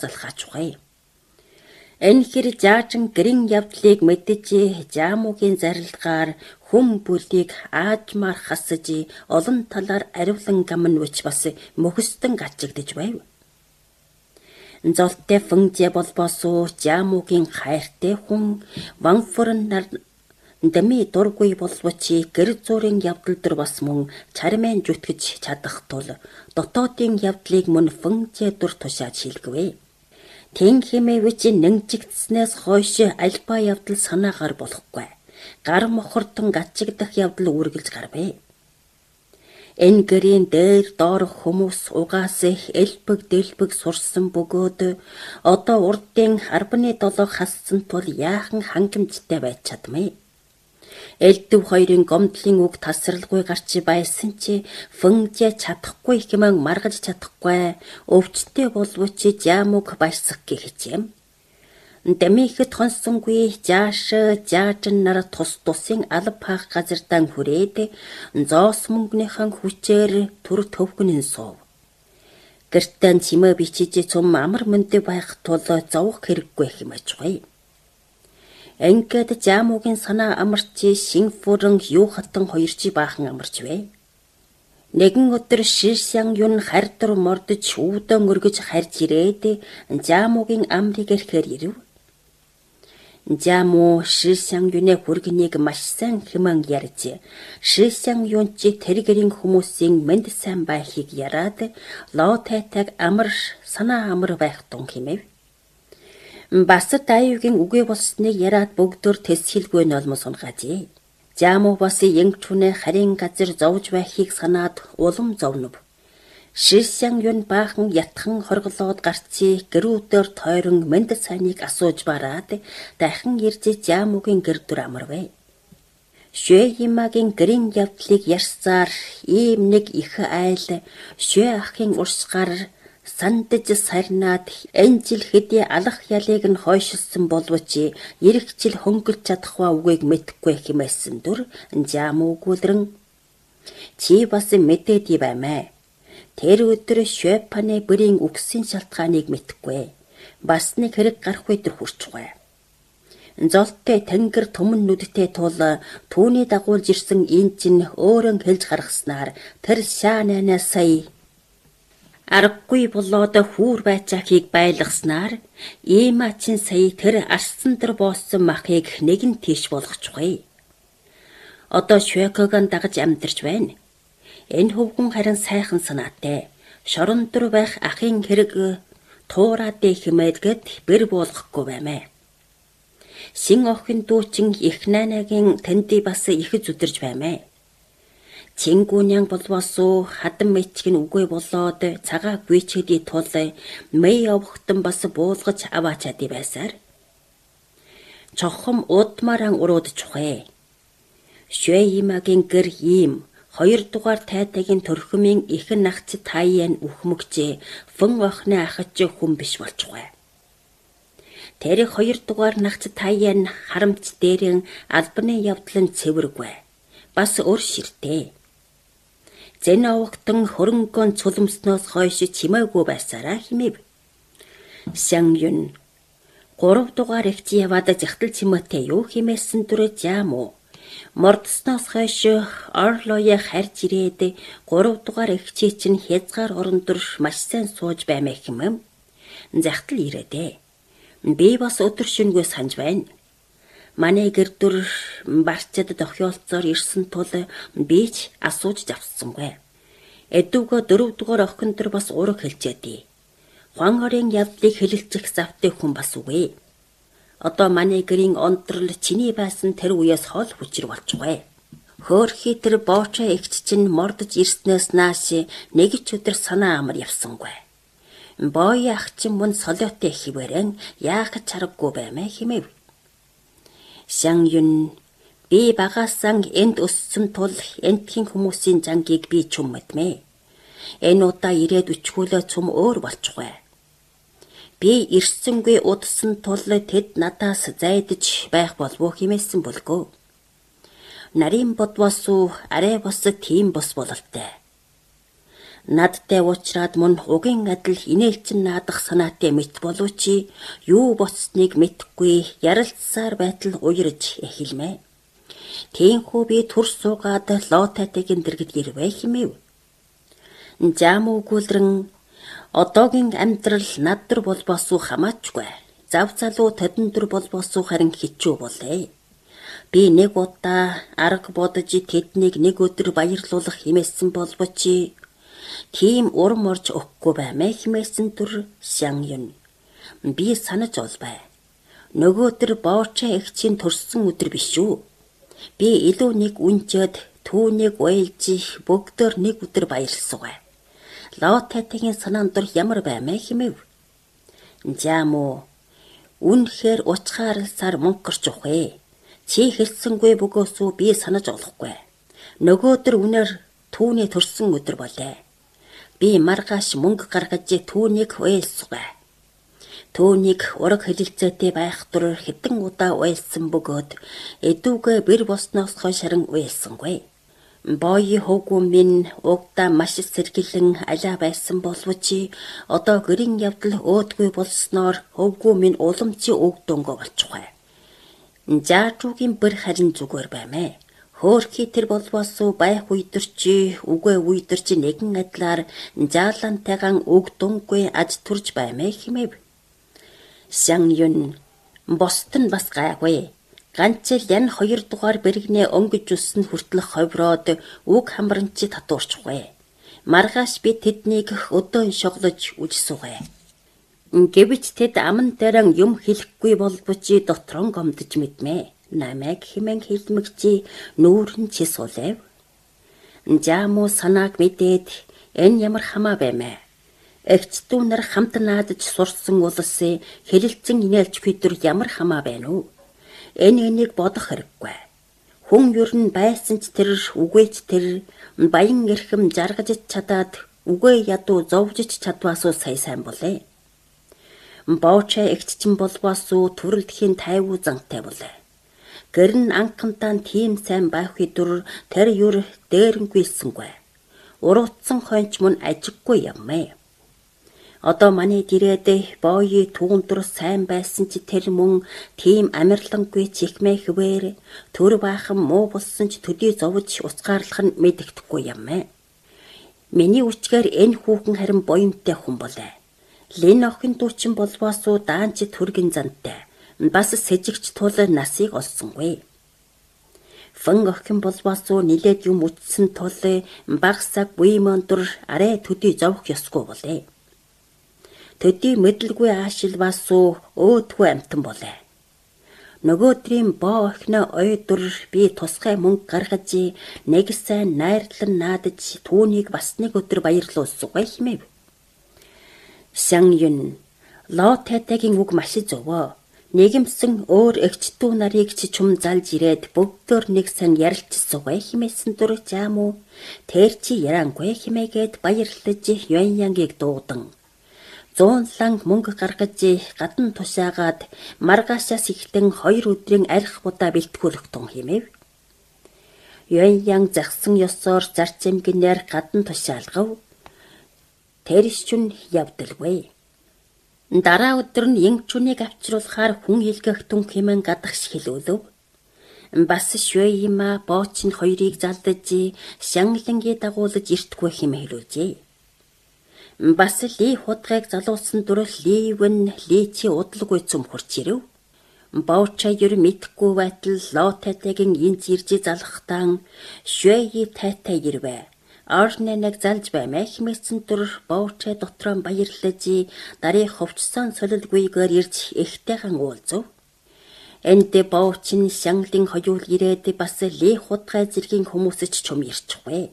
залхаачвай. Энэ хэр заажин гэрийн явдлыг мэдэж Жамуугийн зарилгаар хүм бүлийг аажмаар хасаж олон талаар ариулан гамнвч бас мөхөстөн ачигдж байв. Золтой фэнжэ болбосоо Жамуугийн хайртай хүн ванфурн нар дами дургүй болвч гэр зүрийн явдал дөр бас мөн чармын зүтгэж чадах тул дотоодын явдлыг мөн фэнжэ дур тушааж шилгэвэ. Тэн хэмээвч нэгжигдснээс хойш альба явдал санаагаар болохгүй. Гар мохортон гачигдах явдал үргэлж гарвэ. Энэ гэрийн дээр доор хүмүүс угаас элбэг дэлбэг сурсан бөгөөд одоо урдын 17 хассан тул яахан хангамжтай байж чадмэ. Элдв хоёрын гомдлын үг тасралгүй гарч байсан чи фэнжэ чадахгүй хэмээн маргаж чадахгүй өвчтэй болвч Жамууг баясах гэх юм. Дэмихэд хонсонгүй заажин нар тусын алба хаах газардан хүрээд зоос мөнгөнийхэн хүчээр төр төвгнэн суув. Гэртэн чимээ бичиж цум амар мөндөй байх тул зовох хэрэггүй хэмэж бай. Ингээд Жамуугийн санаа амарч Синфурэн юу хатан хоёрчи баахан амарч вэ. Нэгэн өдөр Шишян юн харьдар мордож үүдэн өргөж харж ирээд Жамуугийн амрыг ирэхээр ирэв. Жамуу Шишян юнэ хүргэнийг маш сайн хэмээн ярьж Шишян юн чи тэр гэрийн хүмүүсийн мэнд сайн байхыг яраад лоо тайтаг амар санаа амар байх тун хэмэв. Бас Дайвгийн үгүй болсныг яраад бүгдөө тэсхилгүй нолмо сунгаажээ. Жамуу бас янгчүнэ харин газар зовж байхыг санаад улам зовнов. Шишян юн баахан ятхан хорглоод гарцыг гэрүүдээр тойрон мэнд сайныг асууж бараад дахин ирж Жамуугийн гэр дүр амарвэ. Шуэймагийн гэрийн явдлыг ярьсаар ийм нэг их айл Шуэ ахын урсгаар сандж сарнаад энэ жил хэдий алах ялыг нь хойшилсан болвч ирэх жил хөнгөлж чадахва үгийг мэдхгүй хэмээсэн дүр Жамуу гүлрэн чи бас мэдээд баймаа. Тэр өдөр Шуэпаны бүрийн үгсийн шалтгааныг мэдхгүй. Бас нэг хэрэг гарах үедэр хүрчгүй. Золтой тэнгэр түмэн нүдтэй тул түүний дагуулж ирсэн эн чинь өөрөн хэлж гаргаснаар тэр шаанаа сая аргагүй болоод хүүр байцаахыг байлгаснаар ийма чин сая тэр арсан дэр боосон махыг нэгэн тийш болгочихъя. Одоо Шуэкогон дагаж амьдарч байна. Энэ хөвгүн харин сайхан санаатай. Шорон дэр байх ахын хэрэг туураад хэмээдгээд бэр буулгахгүй баймаа. Син охин дүүчин их найнагийн тэндий бас их зүдэрж баймаа. Чингүнyan болвосоо хадан мэчг нь үгүй болоод цагаа гүйчэдий тул мэй овхтон бас буулгаж аваачаади байсаар. Чохом удмаран уруудчихвэ. Шуэймагийн гэр ийм 2 дугаар тайтагийн төрхмийн их нагц таян үхмөгч фэн охны ахч хүн биш болчихвэ. Тэр 2 дугаар нагц таян харамч дээрэн албаны явдлын цэвэргүй. Бас өр ширтэй. Зэн овгтон хөрөнгөн цулмсноос хойш чимээгүй байсараа химэв. Сян юн 3 дугаар ихч яваад зягтал чимээтэй юу химээсэн дүрэ Жамуу. Мордсноос хойш орлоё харж ирээд 3 дугаар ихчий чинь хязгаар орон дөр маш сайн сууж баймаа хэмэм. Зягтал ирээдээ. Би бас өдөр шөнөгүй санаж байна. Манай гэр дүр барчад дохиолцоор ирсэн тул би ч асууж завсангүй. Эдүгөө 4 дугаар охин дөр бас ураг хэлжээдий. Хуан хорийн явдлыг хэлэлцэх завтай хүн бас үгүй. Одоо манай гэрийн ондрол чиний байсан тэр үеэс хол хүчрэг болчихгүй. Хөөрхий тэр боочоо эгч чинь мордож ирснээс нааш нэг ч өдөр санаа амар явсангүй. Бой ах чинь мөн солиотой хിവэрэн яах чаргагүй баймаа хэмэв. Сян юн би багассан энд өссөн тул энтхийн хүмүүсийн зангийг би ч мэдмэ. Энэ удаа ирээд өчгөлөө цум өөр болчихгүй. Би ирсэнгүй удсан тул тэд надаас зайдж байх болов хэмээсэн болгоо. Нарийн бодвосуу арай бос тийм бос бололтой. Надтай уулзраад мөн угийн адил инээлчин наадах санаатай мэт боловч юу боцсныг мэдэхгүй ярилцсаар байтал уярж эхэлмэ. Тиймхүү би түр суугаад Лотатайгийн дэргэд ирвэ хэмэв. Жам өгүүлрэн одоогийн амьдрал наддар болбосуу хамаачгүй. Зав залуу тодондөр болбосуу харин хичүү болээ. Би нэг удаа арга бодож тэднийг нэг өдөр баярлуулах хэмээсэн болбоч тийм урам орж өгөхгүй баймаа хэмээсэн түр Сян Юн. Би санаж олбай. Нөгөө өдөр Бооча эгчийн төрсөн өдөр биш үү? Би илүү нэг үнчээд түүнийг уйлж бүгдээр нэг өдөр баярлсугай. Лотатайгийн санаан дор ямар баймаа хэмэв. Жамо үнэхээр учхааралсаар мөнгөрч ухэ. Чи хэлсэнгүй бөгөөсөө би санаж олохгүй. Нөгөө өдөр үнээр түүний төрсөн өдөр болээ. Би маргааш мөнгө гаргаж түүнийг уйлсугай. Түүнийг ураг хэлэлцээтэй байх дур хэдэн удаа уйлсан бөгөөд эдүүгээ бэр босноос хойш харин уйлсангүй. Боёи хөвгүү минь угдаа маш сэргэлэн алаа байсан боловч одоо гэрийн явдал өөдгүй болсноор хөвгүү минь уламжийн өгдөнгөө болчихвэ. Жаажуугийн бэр харин зүгээр баймэ. Хөөрхий тэр болбосоо байх үйдэрч үгүй үйдэрч нэгэн адилаар жаалантайгаан өгдөнгөө аж турж баймэ хэмэв. Сян Юн босд нь бас гайгүй. Ганц л ян 2 дугаар бэргнээ өнгөж үссэн хүртэл ховроод үг хамранч татуурчихвэ. Маргааш би тэднийг өдөө шоглож үжсүгэй. Гэвч тэд аман дээрэн юм хэлэхгүй болбоч дотрон гомдож мэдмэ. Намайг хэмээн хэлмэгчи нүүрэн чисуулав. Жаму санааг мэдээд энэ ямар хамаа баймэ. Эгчдүү нар хамт наадаж сурсан улсын хэлэлцэн инээлж хүдөр ямар хамаа байна уу? Энийг бодох хэрэггүй. Хүн ер нь байсан ч тэр үгүйч тэр баян эрхэм жаргаж чадаад үгүй ядуу зовж чадваасуу сая сайн болээ. Бооча эгччин болбоосуу төрөлдхийн тайвуу зантай болээ. Гэрн анхантаа тийм сайн байх үdur тэр юр дээрнгүйсэнгүй. Уруудсан хойч мөн ажиггүй яммэ. Одоо манай дирээд боёи түүндөр сайн байсан ч тэр мөн тийм амирлангүй чихмэ хвээр төр баахан муу болсон ч төдий зовж уцгаарлах нь мэдэгдэхгүй яммэ. Миний үчгээр энэ хүүхэн харин буянтай хүн болоо. Лэн охин дүүчин болбоосуу даанч төргэн зантай. Бас сэжигч тул насыг олсонгүй. Фэн охин болбоосуу нилээд юм үтсэн тул багсаг буймон дур арай төдий зовх ёсгүй болээ. Төдий мэдлгүй аашилваасуу өөдгүй амтан болээ. Нөгөөдрийн боо охино ойдур би тусгай мөнгө гаргаж нэг сайн найрлан наадаж түүнийг бас нэг өдөр баярлуулсугай хэмэв. Сян Юн Лотатайгийн үг маш зөвөө. Нэгэмсэн өөр эгчдүү нарыг ч чум залж ирээд бүгдээр нэг сан ярилцсугай хэмээсэн дур Жаму тэр чи ярангүй хэмээгээд баярлаж Юаньянгийг дуудан. 100 ланг мөнгө гаргаж гадна тушаагаад маргаашаас ихтэн 2 өдрийн арх удаа бэлтгүүлэх тун хэмэв. Юаньян загсан ёсоор зарчимгинээр гадна тушаалгав. Тэршчүн явдалгүй. Дараа өдөр нь Янгчүнийг авчруулахаар хүн илгэх тун хэмээн гадагш хэлүүлв. Бас Шуйма Боочны хоёрыг залдаж Шанлангийн дагуулж иртгүй хэмээн хэлүүлжээ. Бас Ли худгайг залуусан дур Ливэн Личи удалгүй цөм хурч ирэв. Бооча юр мэдхгүй байтал Лотатайгийн инж ирж залхахтан Шуйи тайтай ирвэ. Орнэнэг залж баймаа хэмээсэн дур Бооча дотроо баярлаж дарыг ховчсон солилгүйгээр ирж ихтэйгэн уулзв. Энд Боочны Шанлын хоёул ирээд бас Ли худгай зэргийн хүмүүс ч чум ирчихвэ.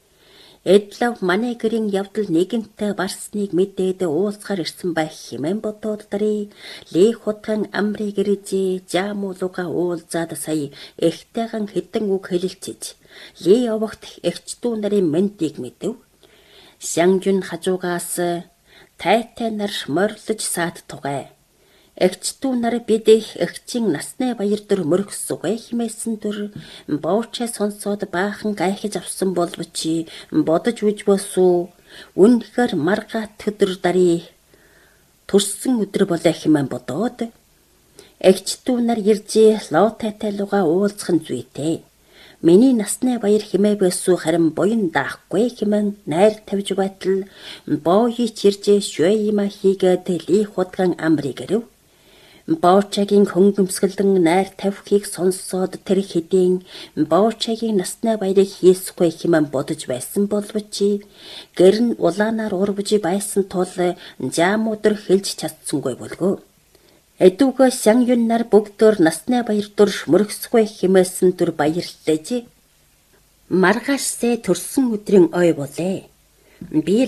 Эдлав манай гэрийн явдал нэгэнтээ барсныг мэдээд уулзахаар ирсэн байх хэмээн бодоод дарыг Ли худган амрыг ирж Жамуулуга уулзаад сая ихтэйгэн хэдэн үг хэлэлцэж Ли овогт эгчдүү нарын мэндийг мэдэв. Сян Юн хажуугаас тайтай нар морлож саад тугай. Эгчдүү нар бид эгчийн насны баяр дөр мөргсүгэй хэмээсэн дөр Бооча сонсоод баахан гайхаж авсан боловч бодож үжбөөсөө Үнэхээр маргаат өдөр дарий төрсөн өдөр болоо хэмээн бодоод эгчдүү нар ирж Лоттай луга уулзах нь зүйтэй. Миний насны баяр хэмээ байсан харин буян даахгүй хэмээн найр тавьж байтал Боойч ирж шуйма хийгээд ли хутган амрыг ирэв. Боочагийн хөнгөмсгөлэн найр тавихыг сонсоод тэр хэдийн Боочагийн насны баярыг хийсгүй хэмээн бодож байсан боловч гэр нь улаанаар урвж байсан тул жаам өдөр хэлж чадсангүй болов. Эдүгөө Сян Юн нар бүгдөө насны баяр дөр мөрөсгүй хэмээсэн дөр баярлалж маргаашсээ төрсөн өдрийн ой болээ. Би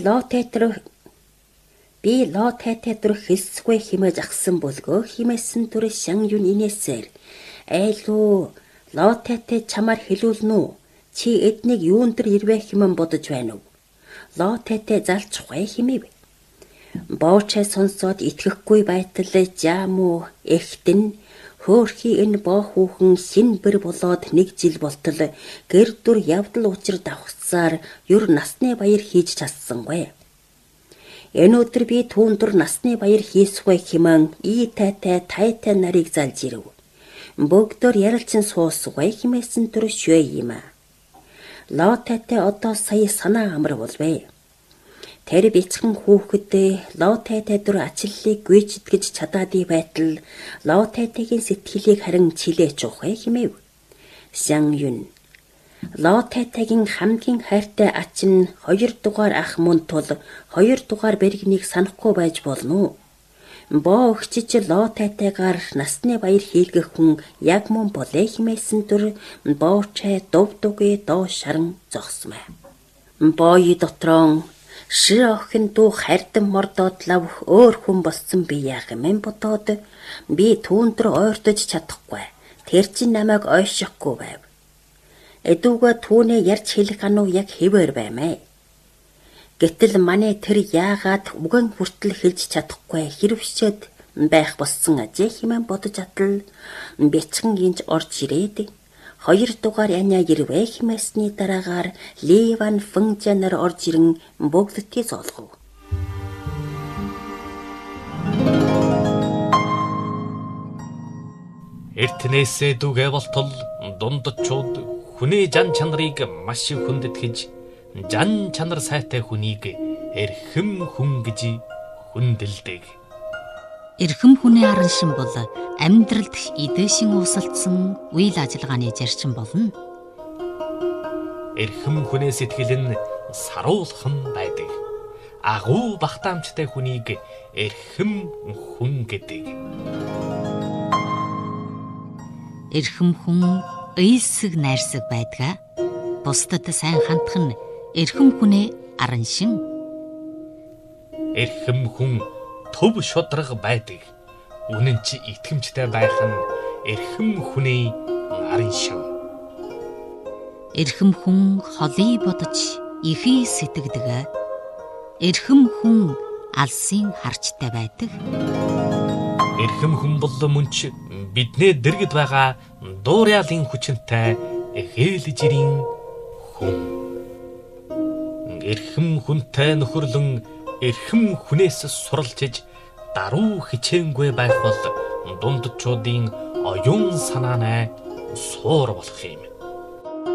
Лоттай дөр хэлсгүй хэмээж ахсан болгоо хэмээсэн дөр Сян Юн инээсээр айлуу Лоттай чамаар хэлүүлнэ үү? Чи эднийг юун дээр ирвэ хэмээн бодож байна уу? Лоттай залчихгүй хэмэв. Боочай сонсоод итгэхгүй байтал жаамуу эхтэн хөөрхий энэ боо хүүхэн син бэр болоод 1 жил болтол гэр дүр явдал учир давхцаар юр насны баяр хийж чадсангүй. Энэ өдөр би түүндүр насны баяр хийсгүй хэмээн тайтай нарыг залж ирэв. Бүгдөө ярилцсан суусгүй хэмээсэн түр швэ юм. Лоттай одоо сая санаа амар болвэ. Тэр бяцхан хүүхэд Лоттай дөр ачлалыг гүйцэтгэж чадаагүй байтал Лоттайгийн сэтгэлийг харин чилээч ухэ хэмэв. Сян Юн Лоттайгийн хамгийн хайртай ач нь 2 дугаар ах мөн тул 2 дугаар бэргнийг санахгүй байж болно. Боо өгчиж Лоттайгаар насны баяр хийлгэх хүн яг мөн болээ хэмээсэн түр Боочай дувдуги доо шаран зогсмаа. Боои дотроо ши охин дуу хайрдан мордоод лав өөр хүн болсон би яах юм бодоод би түүндэр ойртож чадахгүй. Тэр чинь намайг ойшихгүй байв. Эдүгээ түүнээ ярьж хэлэх ануу яг хэвээр баймаа. Гэтэл манай тэр яагаад уган хүртэл хэлж чадахгүй хэрвшээд байх болсон ажээ хэмээн бодож атал бяцхан гинж орж ирээд 2 дугаар яня ирвэ хэмээсний дараагаар Ливан Фэнжанаар орж ирэн бүгдтэй зоолгов. Эртнээсээ дүгэ болтол дундчууд хүний жан чанарыг маш их хүндэтгэж жан чанар сайтай хүнийг эрхэм хүн гэж хүндэлдэг. Эрхэм хүний аран шин бол амьдралд эдээшин уусалдсан үйл ажиллагааны зарчим болно. Эрхэм хүнээ сэтгэл нь саруулхан байдаг. Агуу багтаамжтай хүнийг эрхэм хүн гэдэг. Эрхэм хүн эйсэг найрсаг байдгаа. Бусдад сайн хандах нь эрхэм хүнээ аран шин. Эрхэм хүн төв шудраг байдаг. Үнэн чи итгэмжтэй байх нь эрхэм хүний аран шин. Эрхэм хүн холий бодож ихий сэтгэдэг. Эрхэм хүн алсын харчтай байдаг. Эрхэм хүн бол мөнч биднээ дэргэд байгаа дуурайлын хүчинтэй хээлж ирийн хүн. Эрхэм хүнтэй нөхөрлөн эрхэм хүнээс суралцж даруй хичээнгүй байх бол дундчуудын оюун санаанай суур болох юм.